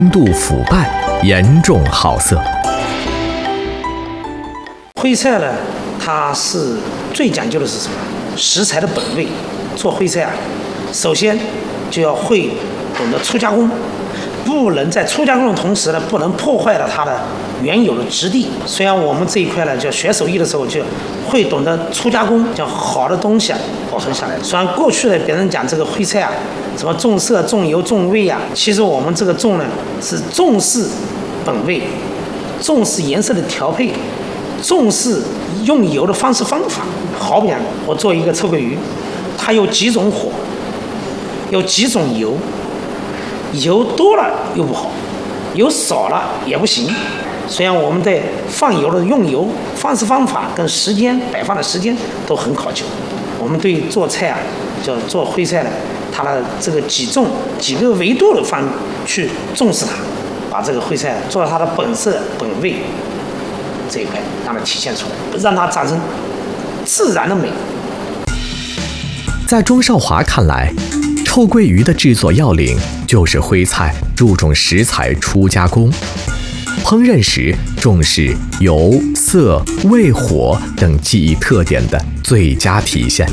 度腐败，严重好色。 徽菜呢，它是最讲究的是什么？食材的本味。做徽菜啊，首先就要会懂得初加工，不能在初加工的同时呢，不能破坏了它的原有的质地。虽然我们这一块呢，叫学手艺的时候就会懂得初加工，将好的东西啊保存下来。虽然过去的别人讲这个徽菜啊，什么重色、重油、重味啊，其实我们这个重呢是重视本味，重视颜色的调配，重视用油的方式方法。好比我做一个臭鳜鱼，它有几种火，有几种油，油多了又不好，油少了也不行。虽然我们在放油的用油方式方法跟时间摆放的时间都很考究。我们对做菜啊，叫做徽菜呢，它的这个几个维度的方去重视它，把这个徽菜做到它的本色本味这一块，让它体现出来，让它产生自然的美。 在钟少华看来，臭鳜鱼的制作要领就是徽菜注重食材初加工，烹饪时重视油、色、味、火等技艺特点的最佳体现。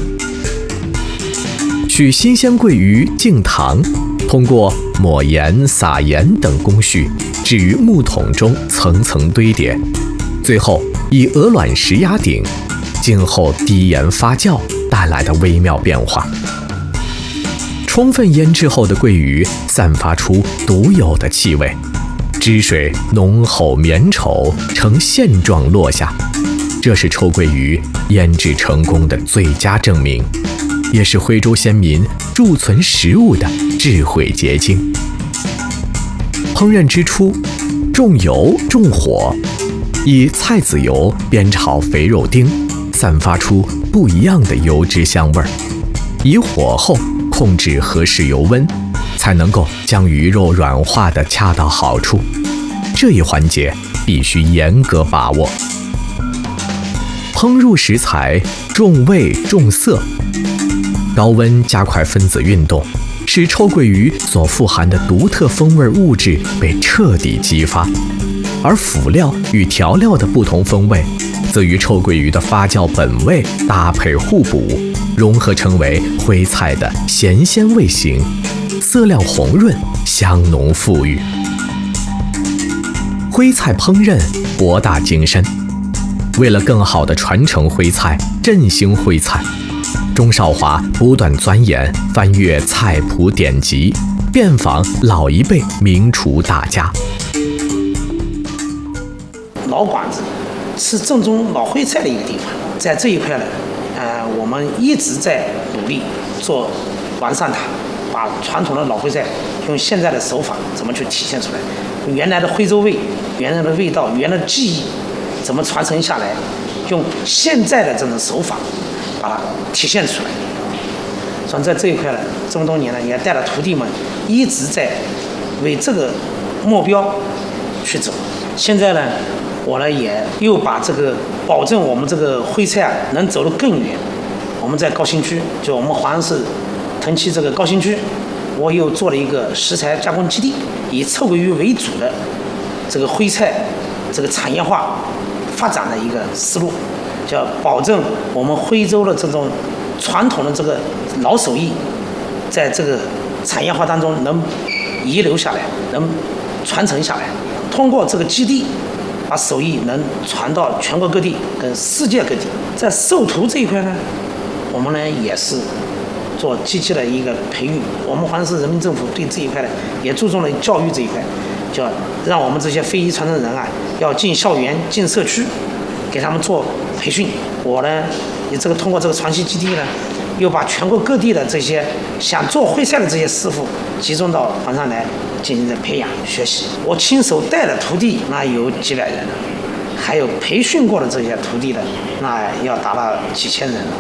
取新鲜鳜鱼净糖，通过抹盐、撒盐等工序置于木桶中层层堆叠，最后以鹅卵石压顶，静候低盐发酵带来的微妙变化。充分腌制后的鳜鱼散发出独有的气味，汁水浓厚绵稠，呈线状落下，这是臭鳜鱼腌制成功的最佳证明，也是徽州先民贮存食物的智慧结晶。烹饪之初，重油重火，以菜籽油煸炒肥肉丁，散发出不一样的油脂香味儿。以火后控制合适油温，才能够将鱼肉软化的恰到好处。这一环节必须严格把握。烹入食材重味重色，高温加快分子运动，使臭鳜鱼所富含的独特风味物质被彻底激发，而辅料与调料的不同风味则与臭鳜鱼的发酵本味搭配互补，融合成为徽菜的咸鲜味型，色亮红润，香浓馥郁。徽菜烹饪博大精深，为了更好地传承徽菜，振兴徽菜，钟少华不断钻研翻阅菜谱典籍，遍访老一辈名厨大家。 老馆子是正宗老徽菜的一个地方，在这一块呢，我们一直在努力做完善它，把传统的老徽菜用现在的手法怎么去体现出来，原来的徽州味、原来的味道、原来的技艺怎么传承下来，用现在的这种手法把它体现出来。所以在这一块呢，这么多年呢，也带了徒弟们一直在为这个目标去走。现在呢，我呢也又把这个保证我们这个徽菜啊能走得更远。我们在高新区，就我们华安市藤溪这个高新区，我又做了一个食材加工基地，以臭鳜鱼为主的这个徽菜这个产业化发展的一个思路，叫保证我们徽州的这种传统的这个老手艺，在这个产业化当中能遗留下来，能传承下来。通过这个基地，把手艺能传到全国各地跟世界各地。在授徒这一块呢，我们呢也是做积极的一个培育。我们华安市人民政府对这一块呢也注重了教育这一块，叫让我们这些非遗传承人啊要进校园、进社区，给他们做培训。我呢也通过这个传习基地呢，又把全国各地的这些想做徽菜的这些师傅集中到华山来进行培养学习。我亲手带的徒弟那有几百人，还有培训过的这些徒弟的那要达到几千人了。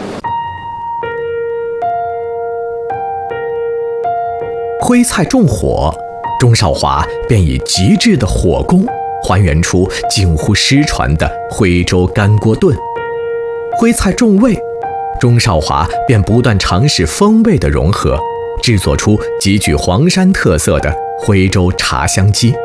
徽菜重火，钟少华便以极致的火功还原出近乎失传的徽州干锅炖。徽菜重味，钟少华便不断尝试风味的融合，制作出极具黄山特色的徽州茶香鸡。